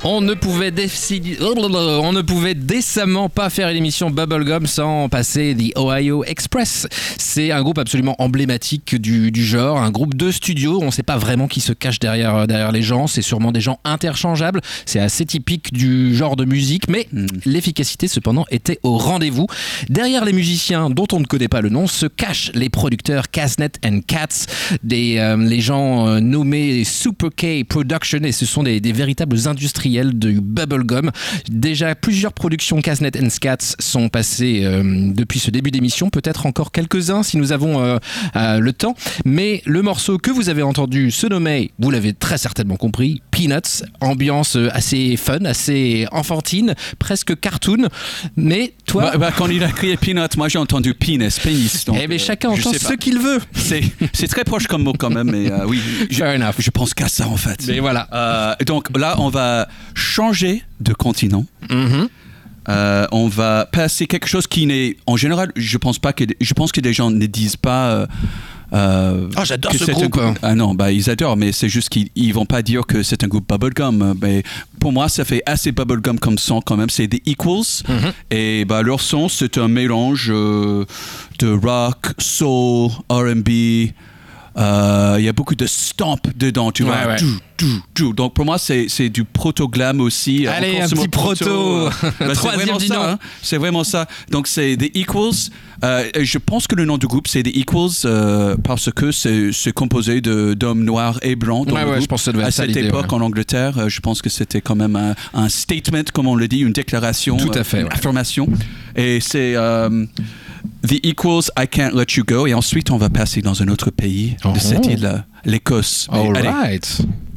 On ne pouvait décemment pas faire l'émission Bubblegum sans passer The Ohio Express. C'est un groupe absolument emblématique du genre, un groupe de studio. On ne sait pas vraiment qui se cache derrière les gens. C'est sûrement des gens interchangeables. C'est assez typique du genre de musique, mais l'efficacité cependant était au rendez-vous. Derrière les musiciens dont on ne connaît pas le nom se cachent les producteurs Casnet and Cats, les gens nommés Super K Production, et ce sont des véritables industriels du bubblegum. Déjà plusieurs productions Casnet and Cats sont passées depuis ce début d'émission, peut-être encore quelques-uns si nous avons le temps, mais le morceau que vous avez entendu se nommait, vous l'avez très certainement compris, Peanuts, ambiance assez fun, assez enfantine, presque cartoon, mais toi... quand il a crié Peanuts, moi j'ai entendu pénis. Donc, mais chacun entend ce qu'il veut. C'est très proche comme mot quand même, mais oui, je pense qu'à ça en fait. Mais voilà. Donc là, on va changer de continent. On va passer quelque chose qui n'est, en général, je pense que les gens ne disent pas. J'adore ce groupe. Ah non, ils adorent, mais c'est juste qu'ils vont pas dire que c'est un groupe bubblegum. Mais pour moi, ça fait assez bubblegum comme son quand même. C'est des Equals. Et leur son, c'est un mélange de rock, soul, R&B. Il y a beaucoup de stomp dedans, tu vois. Ouais. Donc pour moi, c'est du proto-glam aussi. Allez, un petit proto. Troisième du nom. C'est vraiment ça. Donc c'est The Equals. Je pense que le nom du groupe, c'est The Equals parce que c'est composé d'hommes noirs et blancs. Je pense que ça devait être à ça, cette l'idée, époque en Angleterre, je pense que c'était quand même un statement, comme on le dit, une déclaration. Tout à fait, une affirmation. Et c'est... The Equals, I Can't Let You Go. Et ensuite, on va passer dans un autre pays de cette île, l'Écosse. All right.